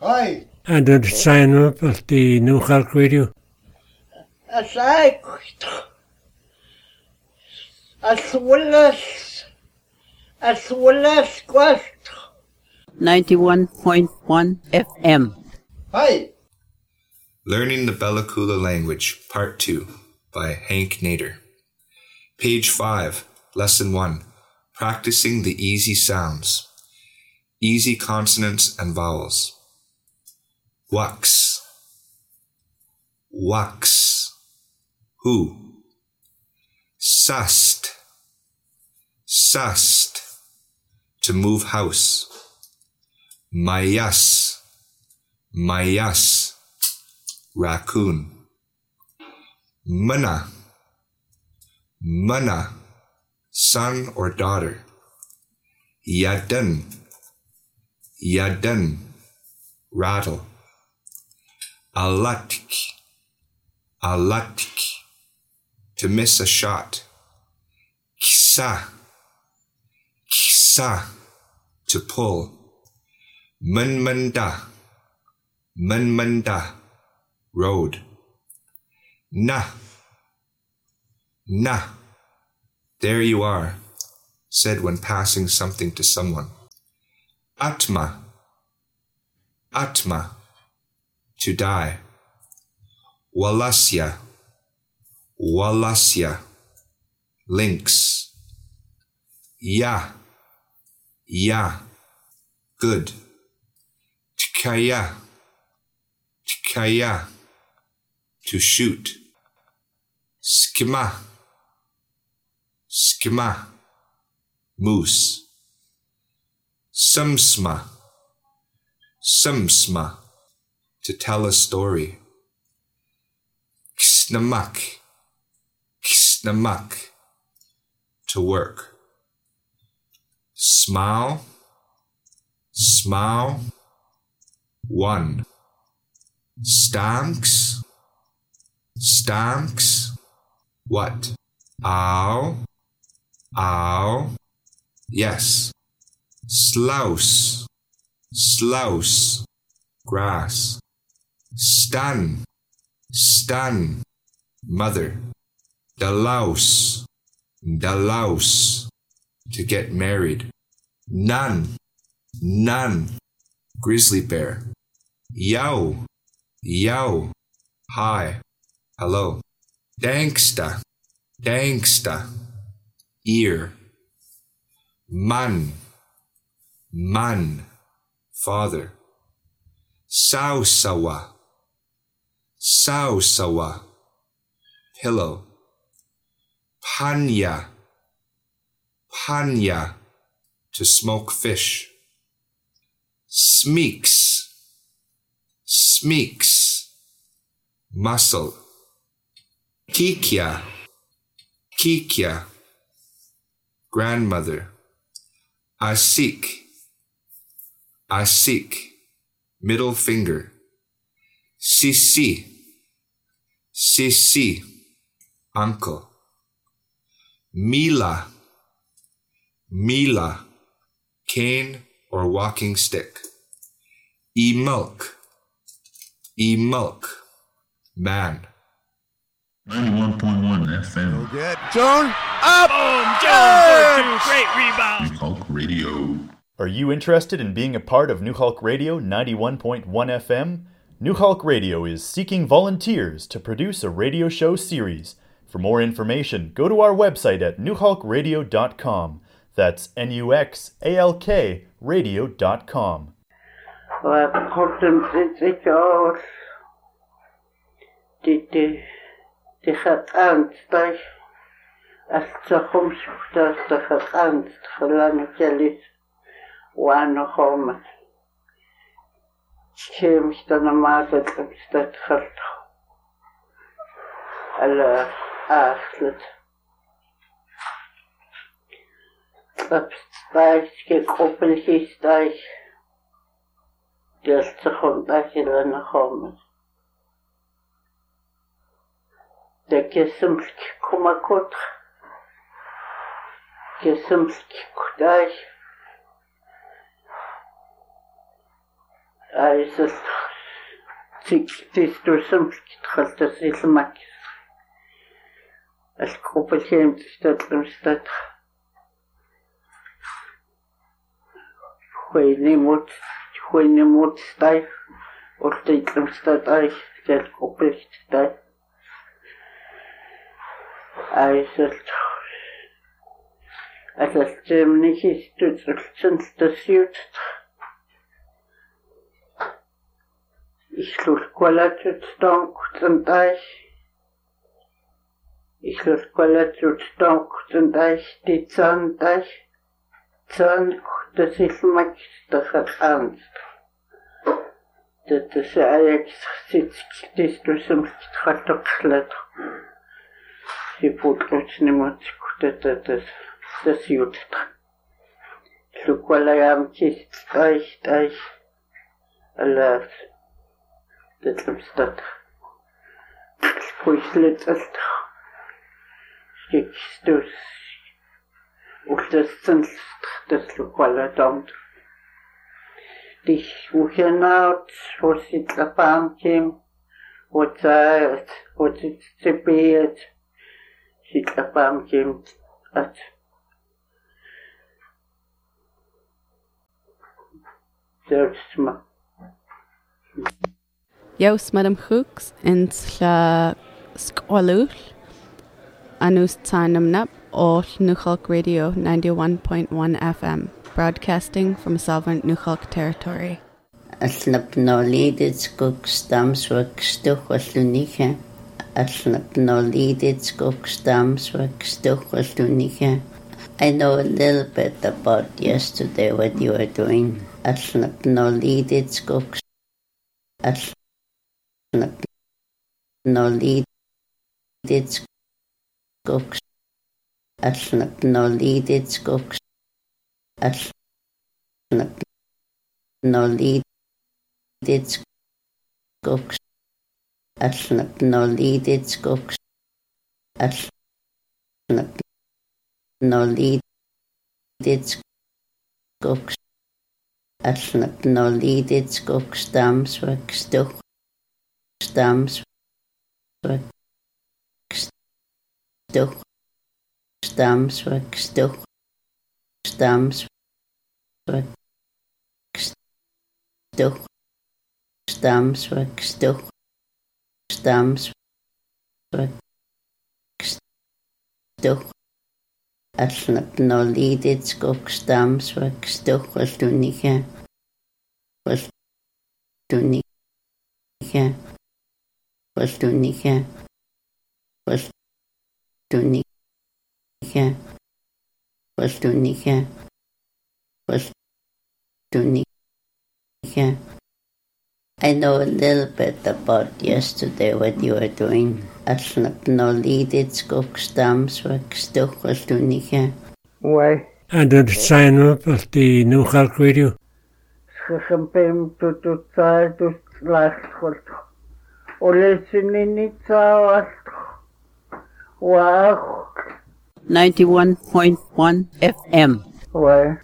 Hi. And to sign up at the New Hulk Radio. As well as Quest. 91.1 FM. Hi. Learning the Bella Coola Language, Part 2, by Hank Nader. Page 5, Lesson 1, Practicing the Easy Sounds. Easy consonants and vowels. Wax. Wax. Who. Sast. Sast. To move house. Mayas. Mayas. Raccoon. Mana. Mana. Son or daughter. Yadan. Yadan. Rattle. Alatik. Alatik. To miss a shot. Kisa. Kisa. To pull. Manmanda. Manmanda. Road. Na. Na. There you are, said when passing something to someone. Atma. Atma. To die. Walasya. Walasya. Lynx. Ya. Ya. Good. Tkaya. Tkaya. To shoot. Skima. Skima. Moose. Sumsma. Sumsma. To tell a story. Ksnamak. Ksnamak. To work. Smile. Smile. One. Stanks. Stanks. What? Ow. Ow. Yes. Slouse. Slouse. Grass. Stan. Stan. Mother. Dalouse. Dalouse. To get married. None. None. Grizzly bear. Yow. Yow. Hi. Hello. Danksta. Danksta. Ear. Man. Man. Father. Sausawa. Sausawa. Pillow. Panya. Panya. To smoke fish. Smeeks. Smeeks. Muscle. Kikya. Kikya. Grandmother. Asik. Asik. Middle finger. Sisi. Sisi. Uncle. Mila. Mila. Cane or walking stick. E-milk. E-milk. Man. 91.1 FM. Good. Joan up! Boom! Jones for 2. Great rebound. New Hulk Radio. Are you interested in being a part of New Hulk Radio 91.1 FM? New Hulk Radio is seeking volunteers to produce a radio show series. For more information, go to our website at newhulkradio.com. That's NUXALK radio.com. Wat kortom zit aus. Die gaat aanstaan. Als ze komt, dat ze gaat aanstaan. Gelang jullie waan komen. Keem ik dan normaal dat gaat. Alle achtlet. Dat spijtje koppeltje stijg. Dat ze gewoon dat je dan komen. De kesemski kumakot. Kesemski kudai. Aisel tistusum kitxaltasilmak alqupalhiim tistatlamstat huinimut stai ultiitlamstat ai alqupalhtai Aisel asaltimnihistutlsanstasiut Islulqualatut tonqtantai Islulqualatut tonqtantai titsantai tsanqtasilmak taxaqanst tatasaayak sitstistusumkitxaltoqlat siputlutsnimutsku tasiut Islulqualayamkistai tai alas Tetlamstat Puislitsalt Stikstus Ultastans Tasluqualadamt Dich Wuchenaut Wositlapamkim Wotzayat Wotsitzipiyat Sitlapamkim At Zersma Jaus Madam Hooks in Sla Squalul Anus Tsanamnap or Nukhalk Radio 91.1 FM, broadcasting from sovereign Nukhalk territory. Aslapnolidit skogstamsvak stuchwasluniche. Aslapnolidit skogstamsvak stuchwasluniche. I know a little bit about yesterday what you were doing. Aslapnolidit skogs. Aslapnolidit skogs. Aslapnolidit skogs. Aslapnolidit skogs. Aslapnolidit skogs. Aslapnolidit skogs. Aslapnolidit skogstamsvak stuch. Stamsvak stuch. Stamsvak stuch. Stamsvak stuch. Stamsvak stuch. Stamsvak stuch. Aslapnolidit skogstamsvak stuch wasluniche. Wasluniche. Wasluniche. Wasluniche. Wasluniche. Wasluniche. I know a little bit about yesterday what you were doing. Aslapnolidit skogstamsvak stuch wasluniche. Why? And did sign up at the Nukhalk Radio? Schampem tututsaitus lastholt. Olesinitsaast. Wow. 91.1 FM. Why?